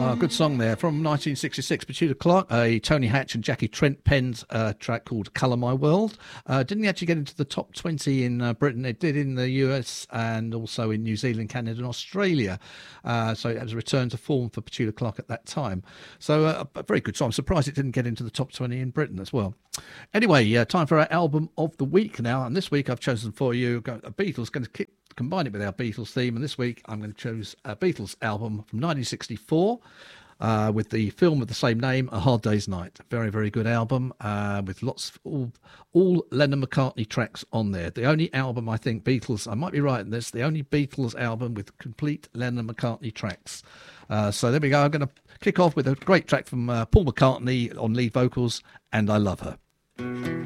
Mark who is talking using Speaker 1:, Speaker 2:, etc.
Speaker 1: Good song there from 1966, Petula Clark, a Tony Hatch and Jackie Trent penned track called Colour My World. Didn't actually get into the top 20 in Britain. It did in the US and also in New Zealand, Canada and Australia. So it was a return to form for Petula Clark at that time. So a very good song. I'm surprised it didn't get into the top 20 in Britain as well. Anyway, time for our album of the week now. And this week I've chosen for you a Beatles, going to combine it with our Beatles theme. And this week I'm going to choose a Beatles album from 1964 with the film of the same name, A Hard Day's Night. Very, very good album with lots of all Lennon McCartney tracks on there. The only album, I think, Beatles, I might be right in this, the only Beatles album with complete Lennon McCartney tracks. So there we go. I'm going to kick off with a great track from Paul McCartney on lead vocals, And I Love Her.